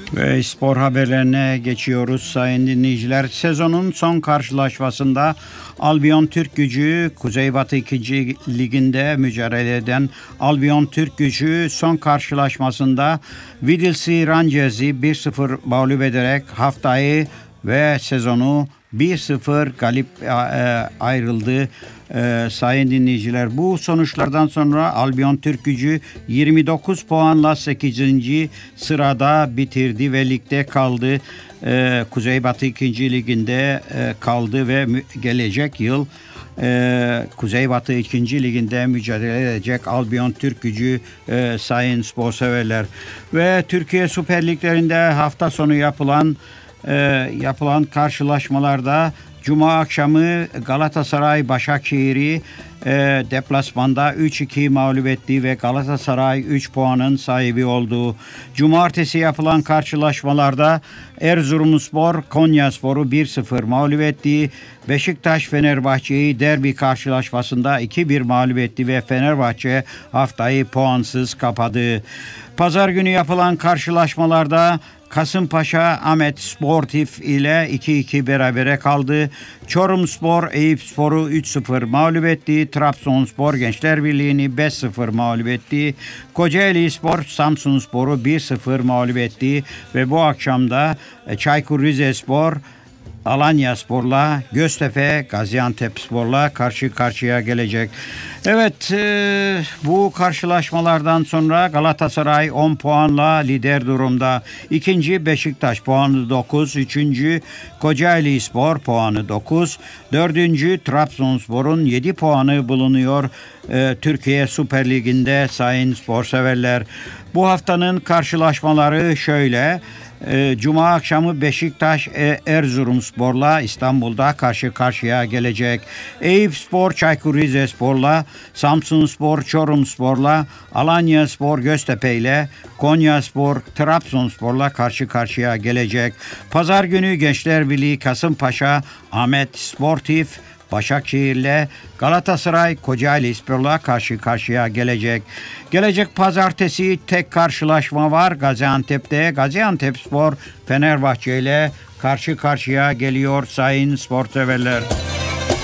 Ve spor haberlerine geçiyoruz sayın dinleyiciler. Sezonun son karşılaşmasında Albion Türkgücü Kuzeybatı 2. Ligi'nde mücadele eden Albion Türkgücü son karşılaşmasında Vidilsi Rangers'i 1-0 mağlup ederek haftayı ve sezonu 1-0 galip ayrıldı. Sayın dinleyiciler, bu sonuçlardan sonra Albion Türkgücü 29 puanla 8. sırada bitirdi ve ligde kaldı. Kuzeybatı 2. Ligi'nde kaldı ve gelecek yıl Kuzeybatı 2. Liginde mücadele edecek Albion Türkgücü sayın spor severler. Ve Türkiye Süper Liglerinde hafta sonu yapılan karşılaşmalarda Cuma akşamı Galatasaray Başakşehir'i deplasmanda 3-2 mağlup etti ve Galatasaray 3 puanın sahibi oldu. Cumartesi yapılan karşılaşmalarda Erzurumspor Konyaspor'u 1-0 mağlup etti. Beşiktaş Fenerbahçe'yi derbi karşılaşmasında 2-1 mağlup etti ve Fenerbahçe haftayı puansız kapadı. Pazar günü yapılan karşılaşmalarda Kasımpaşa Ahmet Sportif ile 2-2 berabere kaldı. Çorumspor Eyüpspor'u 3-0 mağlup etti. Trabzonspor Gençler Birliği'ni 5-0 mağlup etti. Kocaelispor Samsunspor'u 1-0 mağlup etti. Ve bu akşamda Çaykur Rizespor Alanyaspor'la, Göztepe Gaziantepspor'la karşı karşıya gelecek. Evet, bu karşılaşmalardan sonra Galatasaray 10 puanla lider durumda. İkinci Beşiktaş puanı 9, üçüncü Kocaelispor puanı 9, dördüncü Trabzonspor'un 7 puanı bulunuyor. Türkiye Süper Ligi'nde sayın spor severler. Bu haftanın karşılaşmaları şöyle. Cuma akşamı Beşiktaş Erzurumspor'la İstanbul'da karşı karşıya gelecek. Eyüpspor Çaykur Rizespor'la, Samsunspor Çorumspor'la, Alanyaspor Göztepe ile, Konyaspor Trabzonspor'la karşı karşıya gelecek. Pazar günü Gençler Birliği Kasımpaşa Ahmet Sportif Başakşehir'le, Galatasaray Kocaelispor'la karşı karşıya gelecek. Gelecek pazartesi tek karşılaşma var Gaziantep'te. Gaziantepspor Fenerbahçe ile karşı karşıya geliyor sayın spor severler.